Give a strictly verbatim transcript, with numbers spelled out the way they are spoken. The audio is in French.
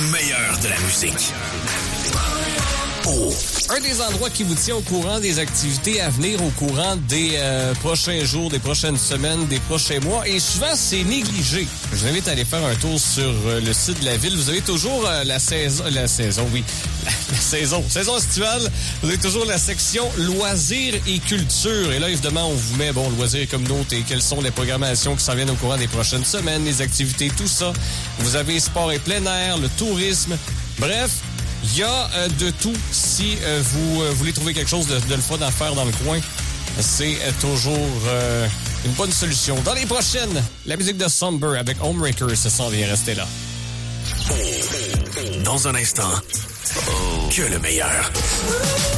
meilleur de la musique. Oh. Un des endroits qui vous tient au courant des activités à venir, au courant des euh, prochains jours, des prochaines semaines, des prochains mois. Et souvent, c'est négligé. Je vous invite à aller faire un tour sur euh, le site de la ville. Vous avez toujours euh, la saison... La saison, oui. La, la saison. Saison estivale. Vous avez toujours la section loisirs et culture. Et là, évidemment, on vous met, bon, loisirs et communauté. Quelles sont les programmations qui s'en viennent au courant des prochaines semaines, les activités, tout ça. Vous avez sport et plein air, le tourisme. Bref, il y a euh, de tout. Si euh, vous euh, voulez trouver quelque chose de, de le fun à faire dans le coin, c'est euh, toujours euh, une bonne solution. Dans les prochaines, la musique de Somber avec Homebreaker, ça s'en vient, restez là. Dans un instant, que le meilleur.